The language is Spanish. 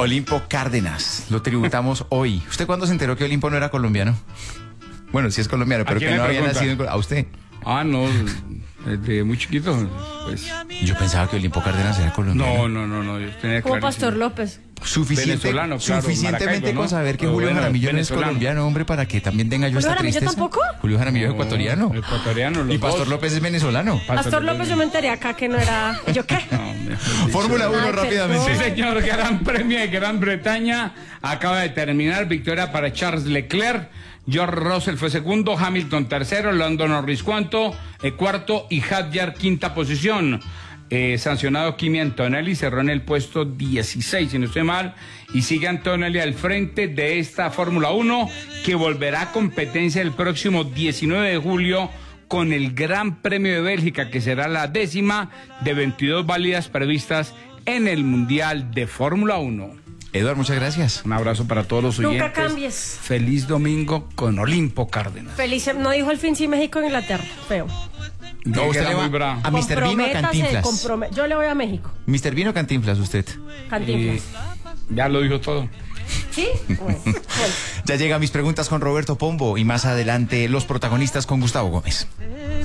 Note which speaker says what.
Speaker 1: Olimpo Cárdenas, lo tributamos hoy. ¿Usted cuándo se enteró que Olimpo no era colombiano? Bueno, sí es colombiano, pero que no había nacido en... ¿A usted?
Speaker 2: Ah, no, desde muy chiquito, pues.
Speaker 1: Yo pensaba que Olimpo Cárdenas era colombiano.
Speaker 2: No, yo tenía
Speaker 3: Como
Speaker 2: clarísimo.
Speaker 3: Pastor López.
Speaker 2: Venezolano, claro,
Speaker 1: Suficientemente
Speaker 2: Maracaibo, ¿no?
Speaker 1: con saber que
Speaker 2: Pero
Speaker 1: Julio
Speaker 2: bueno,
Speaker 1: Jaramillo no es
Speaker 2: venezolano.
Speaker 1: colombiano, hombre, para que también tenga yo
Speaker 3: ¿Julio
Speaker 1: esta
Speaker 3: Jaramillo
Speaker 1: tristeza.
Speaker 3: tampoco?
Speaker 1: Julio Jaramillo es ecuatoriano.
Speaker 2: Ecuatoriano, los
Speaker 1: Y Pastor
Speaker 2: dos.
Speaker 1: López es venezolano.
Speaker 3: Pastor López yo me enteré acá que no era... ¿Yo qué?
Speaker 2: No, mejor dicho.
Speaker 1: Fórmula 1
Speaker 3: Ay,
Speaker 1: rápidamente.
Speaker 2: Sí, señor, Gran Premio de Gran Bretaña acaba de terminar. Victoria para Charles Leclerc. George Russell fue segundo, Hamilton tercero, Lando Norris cuarto y Hadjar quinta posición. Sancionado Kimi Antonelli, cerró en el puesto 16, si no estoy mal, y sigue Antonelli al frente de esta Fórmula 1, que volverá a competencia el próximo 19 de julio con el Gran Premio de Bélgica, que será la 10ª de 22 válidas previstas en el Mundial de Fórmula 1.
Speaker 1: Eduardo, muchas gracias.
Speaker 2: Un abrazo para todos los oyentes.
Speaker 3: Nunca cambies.
Speaker 2: Feliz domingo con Olimpo Cárdenas.
Speaker 3: Feliz, no dijo el fin sí México en Inglaterra, feo.
Speaker 1: No, usted le va
Speaker 2: muy bravo.
Speaker 1: a Mr. Vino o Cantinflas.
Speaker 3: Yo le voy a México.
Speaker 1: Mr. Vino o Cantinflas, usted.
Speaker 3: Cantinflas.
Speaker 2: Ya lo dijo todo.
Speaker 3: ¿Sí? Bueno.
Speaker 1: Ya llega Mis Preguntas con Roberto Pombo y más adelante Los Protagonistas con Gustavo Gómez.